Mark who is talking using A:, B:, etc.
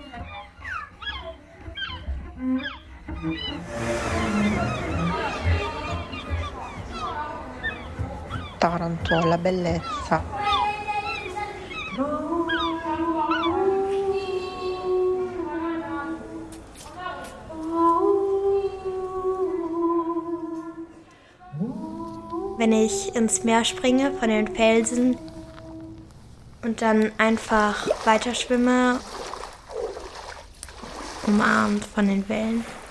A: Taranto, la bellezza.
B: Wenn ich ins Meer springe von den Felsen und dann einfach weiter schwimme, umarmt von den Wellen.